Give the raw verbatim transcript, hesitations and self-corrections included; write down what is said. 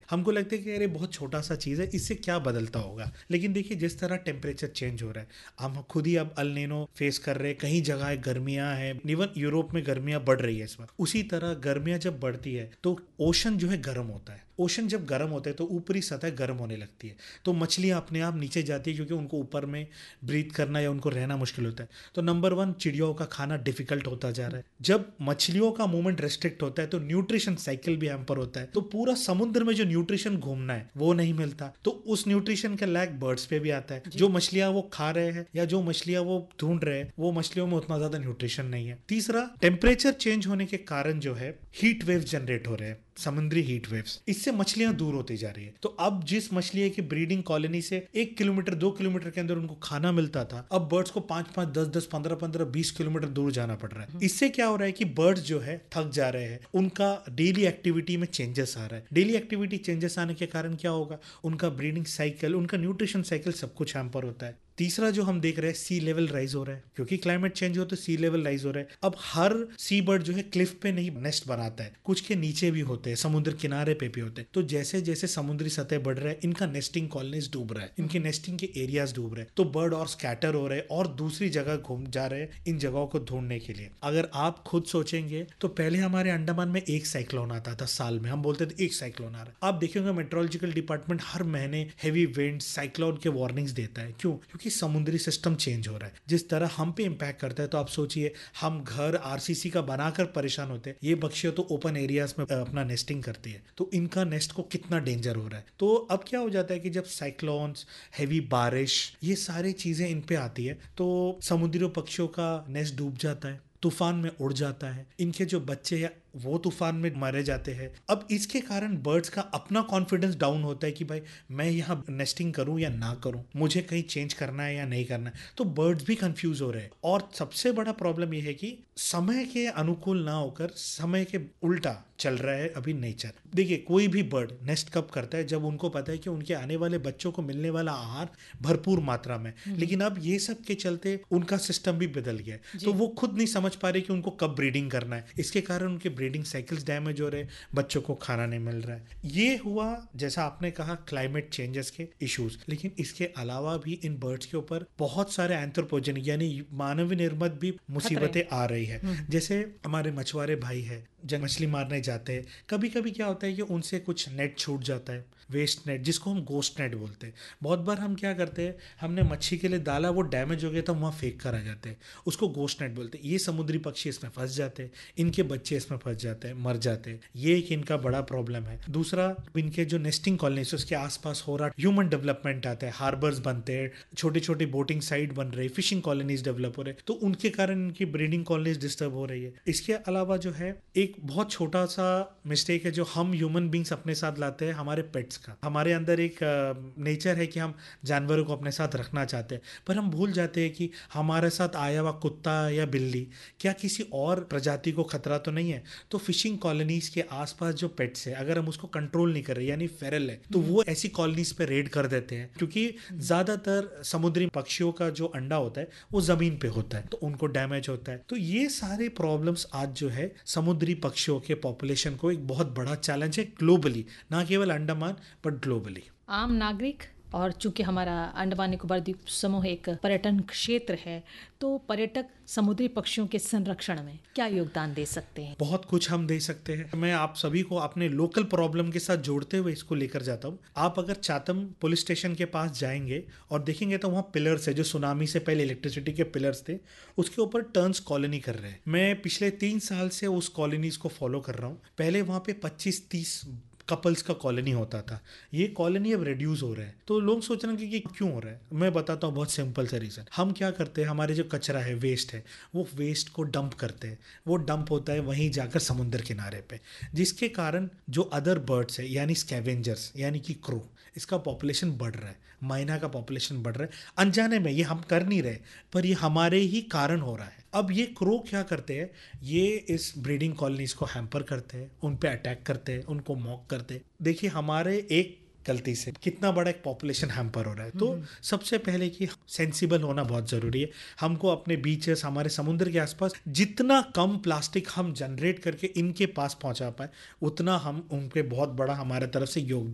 हमको लगता है कि अरे बहुत छोटा सा चीज़ है, इससे क्या बदलता होगा। लेकिन देखिए जिस तरह टेम्परेचर चेंज हो रहा है, हम खुद ही अब अल नीनो फेस कर रहे हैं, कहीं जगह गर्मियां हैं, इवन यूरोप में गर्मियां बढ़ रही है इस वक्त। उसी तरह गर्मियां जब बढ़ती है तो ओशन जो है गर्म होता है। ओशन जब गर्म होता है तो ऊपरी सतह गर्म होने लगती है, तो मछलियां अपने आप नीचे जाती है क्योंकि उनको ऊपर में ब्रीथ करना या उनको रहना मुश्किल होता है। तो नंबर वन, चिड़ियों का खाना डिफिकल्ट होता जा रहा है। जब मछलियों का मूवमेंट रेस्ट्रिक्ट होता है तो न्यूट्रिशन साइकिल भी हैम्पर होता है, तो पूरा समुद्र में जो न्यूट्रिशन घूमना है वो नहीं मिलता, तो उस न्यूट्रिशन का लैक बर्ड्स पे भी आता है। जो मछलियां वो खा रहे हैं या जो मछलियां वो ढूंढ रहे हैं, वो मछलियों में उतना ज्यादा न्यूट्रिशन नहीं है। तीसरा, टेम्परेचर चेंज होने के कारण जो है हीट वेव जनरेट हो रहे हैं, समुद्री हीट वेव्स, इससे मछलियां दूर होती जा रही है। तो अब जिस मछलियां की ब्रीडिंग कॉलोनी से एक किलोमीटर दो किलोमीटर के अंदर उनको खाना मिलता था, अब बर्ड्स को पांच पांच दस दस पंद्रह पंद्रह बीस किलोमीटर दूर जाना पड़ रहा है। इससे क्या हो रहा है कि बर्ड्स जो है थक जा रहे हैं, उनका डेली एक्टिविटी में चेंजेस आ रहा है। डेली एक्टिविटी चेंजेस आने के कारण क्या होगा, उनका ब्रीडिंग साइकिल, उनका न्यूट्रिशन साइकिल सब कुछ हैम्पर होता है। तीसरा जो हम देख रहे हैं, सी लेवल राइज हो रहा है, क्योंकि क्लाइमेट चेंज हो तो सी लेवल राइज हो रहा है। अब हर सी बर्ड जो है क्लिफ पे नहीं नेस्ट बनाता है, कुछ के नीचे भी होते हैं, समुद्र किनारे पे भी होते हैं। तो जैसे जैसे समुद्री सतह बढ़ रहा है, इनका नेस्टिंग कॉलोनीज डूब रहा है, इनके नेस्टिंग के एरियाज डूब रहे हैं, तो बर्ड और स्कैटर हो रहे हैं और दूसरी जगह घूम जा रहे हैं इन जगहों को ढूंढने के लिए। अगर आप खुद सोचेंगे तो पहले हमारे अंडमान में एक साइक्लोन आता था साल में, हम बोलते थे एक साइक्लोन आ रहा है। आप देखेंगे मेट्रोलॉजिकल डिपार्टमेंट हर महीने हैवी विंड, साइक्लोन के वार्निंग्स देता है। क्यों? क्योंकि समुद्री सिस्टम चेंज हो रहा है। जिस तरह हम पे इंपैक्ट करता है, तो आप सोचिए हम घर आरसीसी का बनाकर परेशान होते हैं, ये पक्षियां तो ओपन एरियाज में अपना नेस्टिंग करती है, तो इनका नेस्ट को कितना डेंजर हो रहा है। तो अब क्या हो जाता है कि जब साइक्लोन्स, हैवी बारिश, ये सारी चीजें इन पे आती है, तो समुद्री पक्षियों का नेस्ट डूब जाता है, तूफान में उड़ जाता है, इनके जो बच्चे हैं वो तूफान में मारे जाते हैं। अब इसके कारण बर्ड्स का अपना कॉन्फिडेंस डाउन होता है कि भाई मैं यहाँ नेस्टिंग करूं या ना करूं, मुझे कहीं चेंज करना है या नहीं करना है। तो बर्ड्स भी कंफ्यूज हो रहे हैं। और सबसे बड़ा प्रॉब्लम यह है कि समय के अनुकूल ना होकर समय के उल्टा चल रहा है अभी नेचर। देखिए कोई भी बर्ड नेस्ट कब करता है, जब उनको पता है कि उनके आने वाले बच्चों को मिलने वाला आहार भरपूर मात्रा में। लेकिन अब ये सब के चलते उनका सिस्टम भी बदल गया है, तो वो खुद नहीं समझ पा रहे कि उनको कब ब्रीडिंग करना है। इसके कारण उनके ब्रीडिंग साइकिल्स डैमेज हो रहे, बच्चों को खाना नहीं मिल रहा है। ये हुआ जैसा आपने कहा क्लाइमेट चेंजेस के इश्यूज, लेकिन इसके अलावा भी इन बर्ड्स के ऊपर बहुत सारे एंथ्रोपोजेनिक यानी मानव निर्मित भी मुसीबतें आ रही है। जैसे हमारे मछुआरे भाई है, जब मछली मारने जाते हैं, कभी कभी क्या होता है कि उनसे कुछ नेट छूट जाता है, वेस्ट नेट, जिसको हम गोस्ट नेट बोलते हैं। बहुत बार हम क्या करते हैं, हमने मच्छी के लिए डाला, वो डैमेज हो गया तो वहाँ फेंक कर आ जाते हैं, उसको गोस्ट नेट बोलते हैं। ये समुद्री पक्षी इसमें फंस जाते हैं, इनके बच्चे इसमें फंस जाते हैं, मर जाते हैं। ये एक इनका बड़ा प्रॉब्लम है। दूसरा, इनके जो नेस्टिंग कॉलोनीज उसके आसपास हो रहा ह्यूमन डेवलपमेंट आता है, हार्बर्स बनते हैं, छोटे छोटे बोटिंग साइट बन रहे, फिशिंग कॉलोनीज डेवलप हो रहे, तो उनके कारण इनकी ब्रीडिंग कॉलोनीज डिस्टर्ब हो रही है। इसके अलावा जो है एक बहुत छोटा सा मिस्टेक है जो हम ह्यूमन बींग्स अपने साथ लाते हैं, हमारे पेट्स का। हमारे अंदर एक नेचर है कि हम जानवरों को अपने साथ रखना चाहते हैं, पर हम भूल जाते हैं कि हमारे साथ आया हुआ कुत्ता या बिल्ली क्या किसी और प्रजाति को खतरा तो नहीं है। तो फिशिंग कॉलोनीज के आसपास जो पेट्स है, अगर हम उसको कंट्रोल नहीं कर रहे यानी फेरल है, तो वो ऐसी कॉलोनीज पे रेड कर देते हैं, क्योंकि ज्यादातर समुद्री पक्षियों का जो अंडा होता है वो जमीन पे होता है, तो उनको डैमेज होता है। तो ये सारे प्रॉब्लम्स आज जो है समुद्री पक्षियों के पॉपुलेशन को एक बहुत बड़ा चैलेंज है ग्लोबली, ना केवल अंडमान बट ग्लोबली। आम नागरिक, और चूंकि हमारा अंडमान निकोबार द्वीप समूह एक पर्यटन क्षेत्र है, तो पर्यटक समुद्री पक्षियों के संरक्षण में क्या योगदान दे सकते हैं? बहुत कुछ हम दे सकते हैं। मैं आप सभी को अपने लोकल प्रॉब्लम के साथ जोड़ते हुए इसको लेकर जाता हूँ। आप अगर चातम पुलिस स्टेशन के पास जाएंगे और देखेंगे तो वहाँ पिलर्स है, जो सुनामी से पहले इलेक्ट्रिसिटी के पिलर्स थे, उसके ऊपर टर्न्स कॉलोनी कर रहे हैं। मैं पिछले तीन साल से उस कॉलोनीज को फॉलो कर रहा हूँ। पहले वहाँ पे पच्चीस तीस कपल्स का कॉलोनी होता था, ये कॉलोनी अब रिड्यूस हो रहा है। तो लोग सोच रहे हैं कि क्यों हो रहा है। मैं बताता हूँ बहुत सिंपल सा रीज़न। हम क्या करते हैं, हमारे जो कचरा है, वेस्ट है, वो वेस्ट को डंप करते हैं, वो डंप होता है वहीं जाकर समुद्र किनारे पे, जिसके कारण जो अदर बर्ड्स है यानी स्कैवेंजर्स यानी कि क्रो, इसका पॉपुलेशन बढ़ रहा है, मैना का पॉपुलेशन बढ़ रहा है अनजाने में। ये हम कर नहीं रहे, पर ये हमारे ही कारण हो रहा है। अब ये क्रो क्या करते हैं, ये इस ब्रीडिंग कॉलोनीज को हैम्पर करते हैं, उन पे अटैक करते हैं, उनको मॉक करते हैं। देखिए हमारे एक गलती से कितना बड़ा एक पॉपुलेशन हैम्पर हो रहा है। तो सबसे पहले कि सेंसिबल होना बहुत ज़रूरी है। हमको अपने बीचेस, हमारे समुद्र के आसपास जितना कम प्लास्टिक हम जनरेट करके इनके पास पहुंचा पाए, उतना हम उनके बहुत बड़ा हमारे तरफ से योगदान